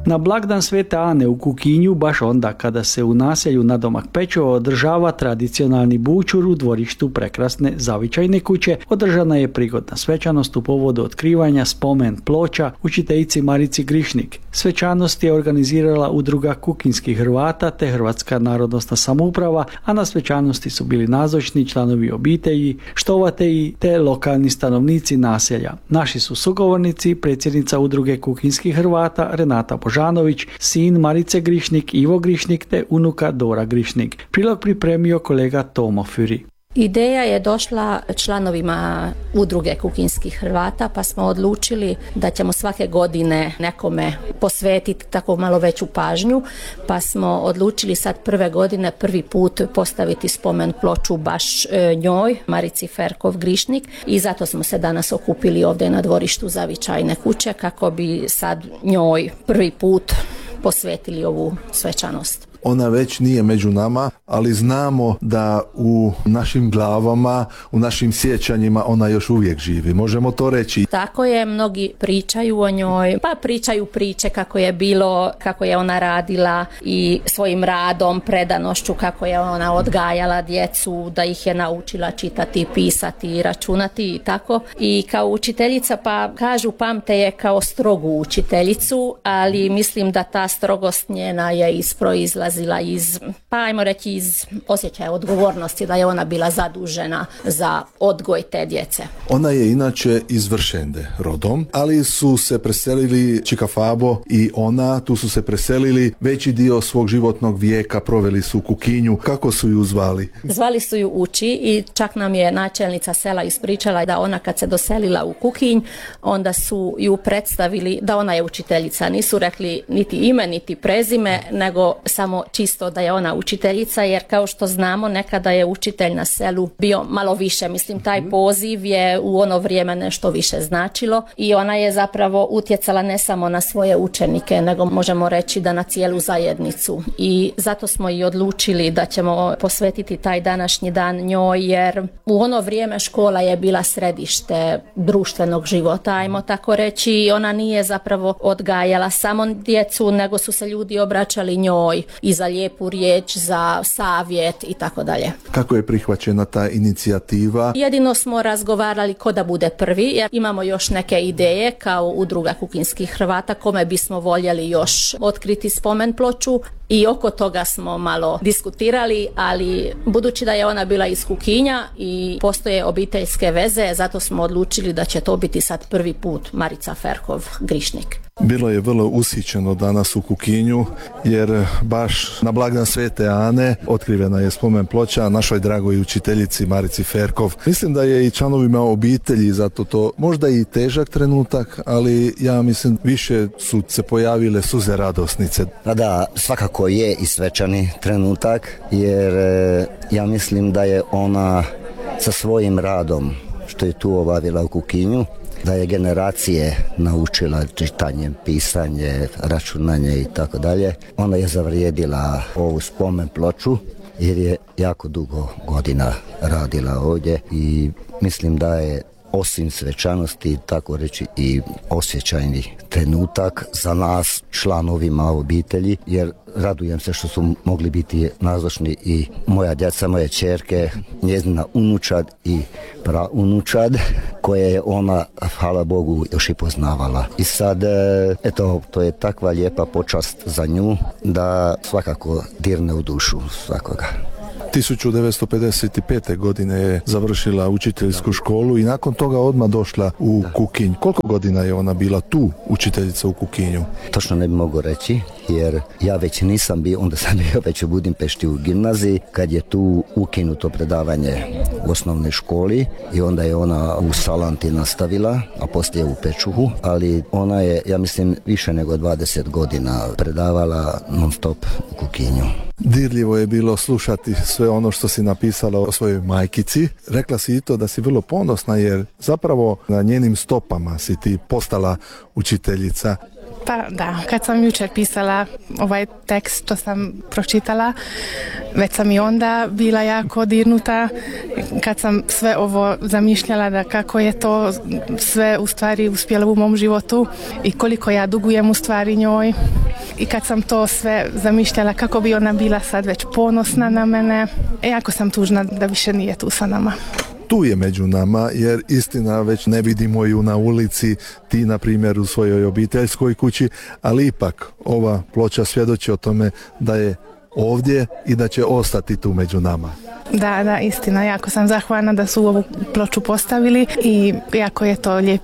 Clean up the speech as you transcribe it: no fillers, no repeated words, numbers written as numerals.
Na blagdan Svete Ane u Kukinju, baš onda kada se u naselju nadomak Pečova održava tradicionalni bučur u dvorištu prekrasne zavičajne kuće, održana je prigodna svečanost u povodu otkrivanja spomen ploča učiteljici Marici Grišnik. Svečanost je organizirala Udruga kukinskih Hrvata te Hrvatska narodnosna samouprava, a na svečanosti su bili nazočni članovi obitelji, štovatelji te lokalni stanovnici naselja. Naši su sugovornici predsjednica Udruge kukinskih Hrvata Renata Božanović, sin Marice Grišnik Ivo Grišnik te unuka Dora Grišnik. Prilog pripremio kolega Tomo Fyri. Ideja je došla članovima Udruge kukinskih Hrvata, pa smo odlučili da ćemo svake godine nekome posvetiti tako malo veću pažnju, pa smo odlučili sad prve godine prvi put postaviti spomen ploču baš njoj, Marici Ferkov Grišnik, i zato smo se danas okupili ovdje na dvorištu zavičajne kuće kako bi sad njoj prvi put posvetili ovu svečanost. Ona već nije među nama, ali znamo da u našim glavama, u našim sjećanjima ona još uvijek živi. Možemo to reći? Tako je, mnogi pričaju o njoj, pa pričaju priče kako je bilo, kako je ona radila i svojim radom, predanošću, kako je ona odgajala djecu, da ih je naučila čitati, pisati, računati i tako. I kao učiteljica, pa kažu, pamte je kao strogu učiteljicu, ali mislim da ta strogost njena je isproizlazila iz, pa ajmo reći, iz osjećaja odgovornosti, da je ona bila zadužena za odgoj te djece. Ona je inače iz Vršende rodom, ali su se preselili Čika Fabo i ona, tu su se preselili, veći dio svog životnog vijeka proveli su u Kukinju. Kako su ju zvali? Zvali su ju Uči i čak nam je načelnica sela ispričala da ona kad se doselila u Kukinj, onda su ju predstavili da ona je učiteljica. Nisu rekli niti ime, niti prezime, nego samo čisto da je ona učiteljica, jer kao što znamo nekada je učitelj na selu bio malo više. Mislim, taj poziv je u ono vrijeme nešto više značilo i ona je zapravo utjecala ne samo na svoje učenike, nego možemo reći da na cijelu zajednicu. I zato smo i odlučili da ćemo posvetiti taj današnji dan njoj, jer u ono vrijeme škola je bila središte društvenog života, ajmo tako reći, i ona nije zapravo odgajala samo djecu, nego su se ljudi obraćali njoj i za lijepu riječ, za savjet i tako dalje. Kako je prihvaćena ta inicijativa? Jedino smo razgovarali ko da bude prvi, jer imamo još neke ideje kao Udruga kukinskih Hrvata kome bismo voljeli još otkriti spomen ploču i oko toga smo malo diskutirali, ali budući da je ona bila iz Kukinja i postoje obiteljske veze, zato smo odlučili da će to biti sad prvi put Marica Ferkov Grišnik. Bilo je vrlo ushićeno danas u Kukinju, jer baš na blagdan Svete Ane otkrivena je spomen ploča našoj dragoj učiteljici Marici Ferkov. Mislim da je i članovima obitelji zato to možda i težak trenutak, ali ja mislim više su se pojavile suze radosnice. Pa da, svakako je i svečani trenutak, jer ja mislim da je ona sa svojim radom što je tu obavila u Kukinju, da je generacije naučila čitanje, pisanje, računanje i tako dalje. Ona je zavrijedila ovu spomen ploču jer je jako dugo godina radila ovdje i mislim da je osim svečanosti, tako reći, i osjećajni trenutak za nas, članovima obitelji, jer radujem se što su mogli biti nazočni i moja djeca, moje ćerke, njezina unučad i praunučad, koje je ona, hvala Bogu, još i poznavala. I sad, eto, to je takva lijepa počast za nju da svakako dirne u dušu svakoga. 1955. godine je završila učiteljsku školu i nakon toga odmah došla u Kukinj. Koliko godina je ona bila tu učiteljica u Kukinju? Točno ne bi mogu reći, jer ja već nisam bio, onda sam bio već u Budimpešti u gimnaziji, kad je tu ukinuto predavanje u osnovnoj školi i onda je ona u Salanti nastavila, a poslije u Pečuhu, ali ona je, ja mislim, više nego 20 godina predavala non stop u Kukinju. Dirljivo je bilo slušati sve ono što si napisala o svojoj majkici. Rekla si i to da si vrlo ponosna jer zapravo na njenim stopama si ti postala učiteljica. Pa da, kad sam jučer pisala ovaj tekst što sam pročitala, već sam i onda bila jako dirnuta kad sam sve ovo zamišljala da kako je to sve u stvari uspjelo u mom životu i koliko ja dugujem u stvari njoj. i kad sam to sve zamišljala kako bi ona bila sad već ponosna na mene, jako sam tužna da više nije tu sa nama. Tu je među nama, jer istina već ne vidimo ju na ulici, ti na primjer u svojoj obiteljskoj kući, ali ipak ova ploča svjedoči o tome da je ovdje i da će ostati tu među nama. Da, istina, jako sam zahvalna da su ovu ploču postavili i jako je to lijep